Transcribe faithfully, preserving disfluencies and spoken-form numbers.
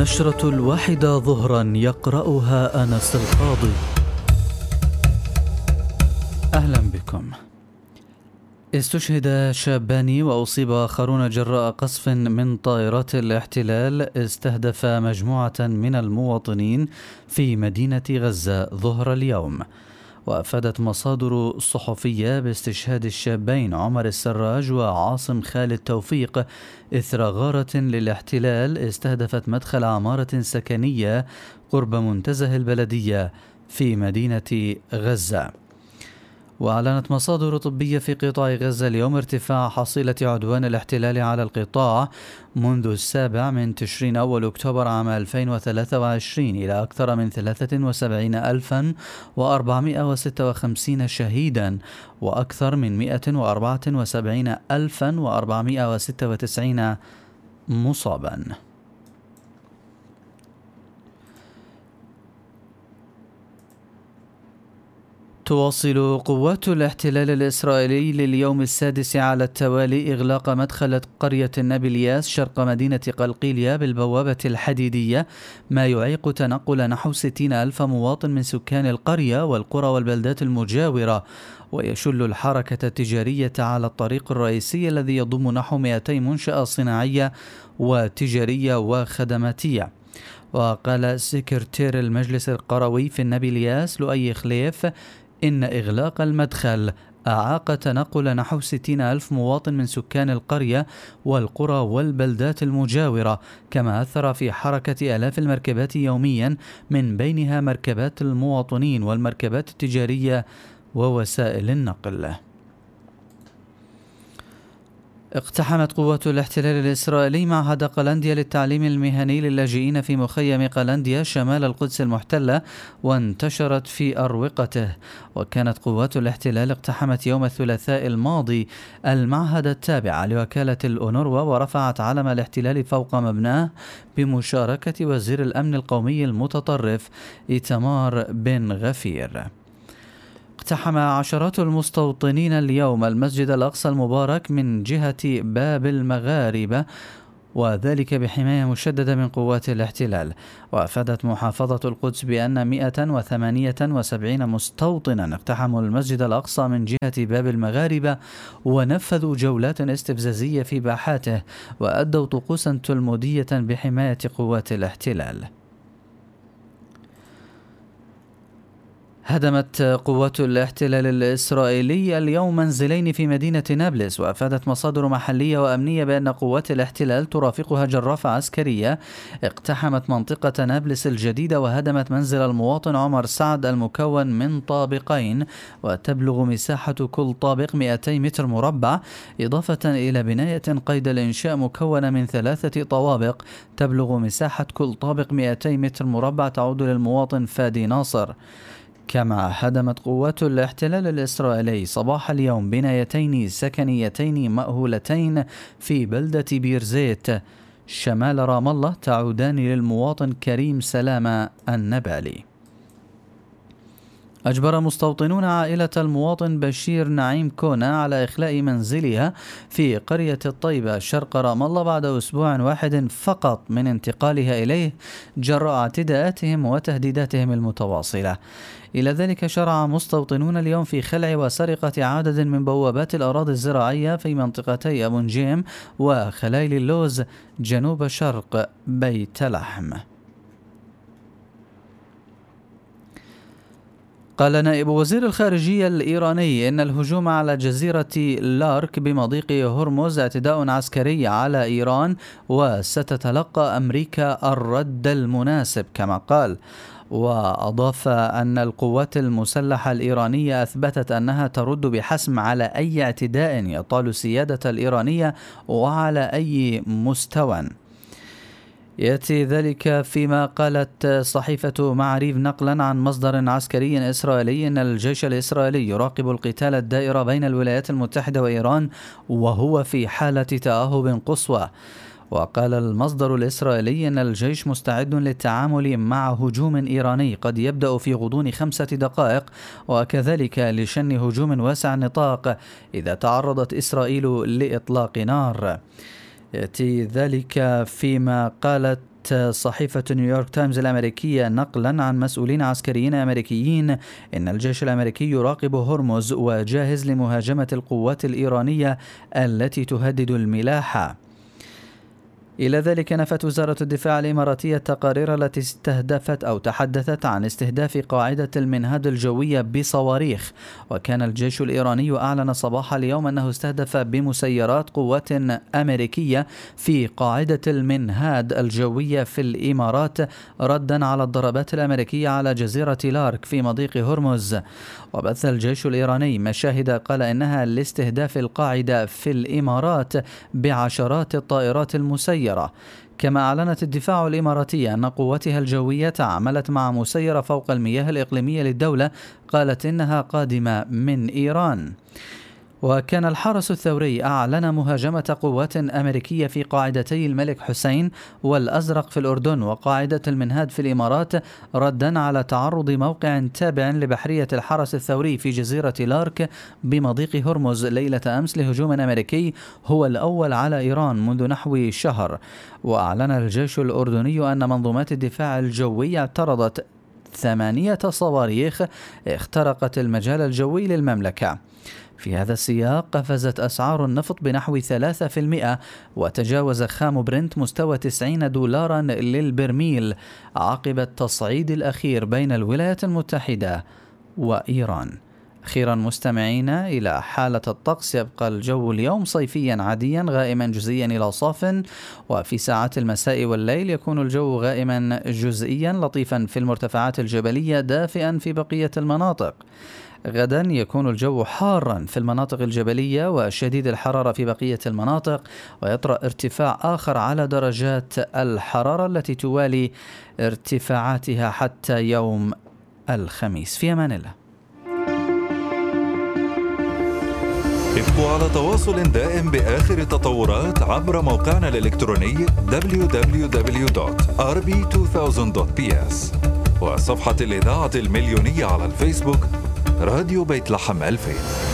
النشرة الواحدة ظهرا يقرأها أنس القاضي. أهلا بكم. استشهد شابان وأصيب آخرون جراء قصف من طائرات الاحتلال استهدف مجموعة من المواطنين في مدينة غزة ظهر اليوم. وأفادت مصادر صحفية باستشهاد الشابين عمر السراج وعاصم خالد توفيق إثر غارة للاحتلال استهدفت مدخل عمارة سكنية قرب منتزه البلدية في مدينة غزة. وأعلنت مصادر طبية في قطاع غزة اليوم ارتفاع حصيلة عدوان الاحتلال على القطاع منذ السابع من تشرين أول أكتوبر عام ألفين وثلاثة وعشرين إلى أكثر من ثلاثة وسبعين ألفا وأربعمائة وستة وخمسين شهيدا وأكثر من مائة وأربعة وسبعين ألفا وأربعمائة وستة وتسعين مصابا. تواصل قوات الاحتلال الإسرائيلي لليوم السادس على التوالي إغلاق مدخل قرية نابلياس شرق مدينة قلقيلية بالبوابة الحديدية، ما يعيق تنقل نحو ستين ألف مواطن من سكان القرية والقرى والبلدات المجاورة، ويشل الحركة التجارية على الطريق الرئيسي الذي يضم نحو مئتي منشأة صناعية وتجارية وخدماتية. وقال سكرتير المجلس القروي في النابلياس لؤي خليف إن إغلاق المدخل أعاق تنقل نحو ستين ألف مواطن من سكان القرية والقرى والبلدات المجاورة، كما أثر في حركة آلاف المركبات يوميا من بينها مركبات المواطنين والمركبات التجارية ووسائل النقل. اقتحمت قوات الاحتلال الإسرائيلي معهد قلنديا للتعليم المهني للاجئين في مخيم قلنديا شمال القدس المحتلة وانتشرت في أروقته. وكانت قوات الاحتلال اقتحمت يوم الثلاثاء الماضي المعهد التابع لوكالة الأونروا ورفعت علم الاحتلال فوق مبناه بمشاركة وزير الأمن القومي المتطرف إيتمار بن غفير. اقتحم عشرات المستوطنين اليوم المسجد الأقصى المبارك من جهة باب المغاربة، وذلك بحماية مشددة من قوات الاحتلال. وأفادت محافظة القدس بأن مئة وثمانية وسبعين مستوطنا اقتحموا المسجد الأقصى من جهة باب المغاربة ونفذوا جولات استفزازية في باحاته وأدوا طقوسا تلمودية بحماية قوات الاحتلال. هدمت قوات الاحتلال الإسرائيلي اليوم منزلين في مدينة نابلس. وأفادت مصادر محلية وأمنية بأن قوات الاحتلال ترافقها جرافة عسكرية اقتحمت منطقة نابلس الجديدة وهدمت منزل المواطن عمر سعد المكون من طابقين وتبلغ مساحة كل طابق مئتي متر مربع، إضافة إلى بناية قيد الإنشاء مكونة من ثلاثة طوابق تبلغ مساحة كل طابق مئتي متر مربع تعود للمواطن فادي ناصر. كما هدمت قوات الاحتلال الإسرائيلي صباح اليوم بنايتين سكنيتين مأهولتين في بلدة بيرزيت شمال رام الله تعودان للمواطن كريم سلامة النبالي. أجبر مستوطنون عائلة المواطن بشير نعيم كونا على إخلاء منزلها في قرية الطيبة شرق رام الله بعد أسبوع واحد فقط من انتقالها إليه جراء اعتداءاتهم وتهديداتهم المتواصلة. إلى ذلك شرع مستوطنون اليوم في خلع وسرقة عدد من بوابات الأراضي الزراعية في منطقتي أبو نجيم وخلايل اللوز جنوب شرق بيت لحم. قال نائب وزير الخارجية الإيراني إن الهجوم على جزيرة لارك بمضيق هرمز اعتداء عسكري على إيران وستتلقى أمريكا الرد المناسب كما قال. وأضاف أن القوات المسلحة الإيرانية أثبتت أنها ترد بحسم على أي اعتداء يطال السيادة الإيرانية وعلى أي مستوى. يأتي ذلك فيما قالت صحيفة معريف نقلا عن مصدر عسكري إسرائيلي أن الجيش الإسرائيلي يراقب القتال الدائر بين الولايات المتحدة وإيران وهو في حالة تأهب قصوى. وقال المصدر الإسرائيلي أن الجيش مستعد للتعامل مع هجوم إيراني قد يبدأ في غضون خمسة دقائق وكذلك لشن هجوم واسع النطاق إذا تعرضت إسرائيل لإطلاق نار. يأتي ذلك فيما قالت قالت صحيفة نيويورك تايمز الأمريكية نقلا عن مسؤولين عسكريين أمريكيين إن الجيش الأمريكي يراقب هرمز وجاهز لمهاجمة القوات الإيرانية التي تهدد الملاحة. إلى ذلك نفت وزارة الدفاع الإماراتية التقارير التي استهدفت أو تحدثت عن استهداف قاعدة المنهاد الجوية بصواريخ. وكان الجيش الإيراني أعلن صباح اليوم أنه استهدف بمسيرات قوات أمريكية في قاعدة المنهاد الجوية في الإمارات ردا على الضربات الأمريكية على جزيرة لارك في مضيق هرمز. وبث الجيش الإيراني مشاهد قال إنها لاستهداف القاعدة في الإمارات بعشرات الطائرات المسيرة. كما أعلنت الدفاع الإماراتي أن قوتها الجوية تعاملت مع مسيرة فوق المياه الإقليمية للدولة قالت إنها قادمة من إيران. وكان الحرس الثوري أعلن مهاجمة قوات أمريكية في قاعدتي الملك حسين والأزرق في الأردن وقاعدة المنهاد في الإمارات ردا على تعرض موقع تابع لبحرية الحرس الثوري في جزيرة لارك بمضيق هرمز ليلة أمس لهجوم أمريكي هو الأول على إيران منذ نحو شهر. وأعلن الجيش الأردني أن منظومات الدفاع الجوي اعترضت ثمانية صواريخ اخترقت المجال الجوي للمملكة. في هذا السياق قفزت أسعار النفط بنحو ثلاثة بالمئة وتجاوز خام برنت مستوى تسعين دولارا للبرميل عقب التصعيد الأخير بين الولايات المتحدة وإيران. أخيرا مستمعينا إلى حالة الطقس، يبقى الجو اليوم صيفيا عاديا غائما جزئيا إلى صاف، وفي ساعات المساء والليل يكون الجو غائما جزئيا لطيفا في المرتفعات الجبلية دافئا في بقية المناطق. غدا يكون الجو حارا في المناطق الجبلية وشديد الحرارة في بقية المناطق، ويطرأ ارتفاع آخر على درجات الحرارة التي توالي ارتفاعاتها حتى يوم الخميس. في أمان الله. ابقوا على تواصل دائم بآخر التطورات عبر موقعنا الإلكتروني دبليو دبليو دبليو دوت آر بي ألفين دوت بي إس وصفحة الإذاعة المليونية على الفيسبوك راديو بيت لحم ألفين.